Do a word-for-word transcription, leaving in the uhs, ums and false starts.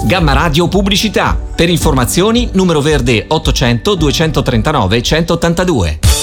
Gamma Radio Pubblicità. Per informazioni numero verde ottocento duecentotrentanove centottantadue.